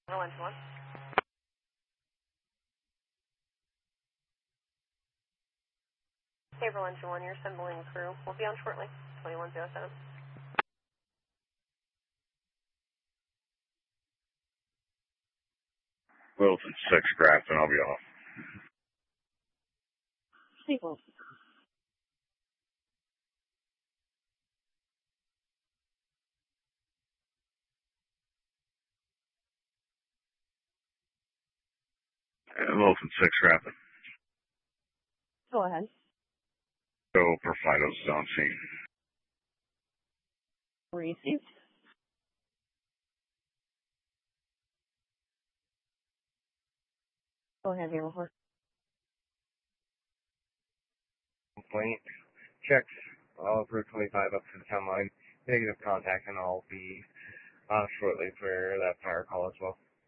121. April 121, you're assembling crew. We'll be on shortly. 2107. Wilson 6 Grafton, I'll be off. People. Wilson 6 Grafton. Go ahead. Go for Fido's on scene. Received. Go ahead, your report. Complaint. Checks all of Route 25 up to the town line. Negative contact, and I'll be shortly for that fire call as well.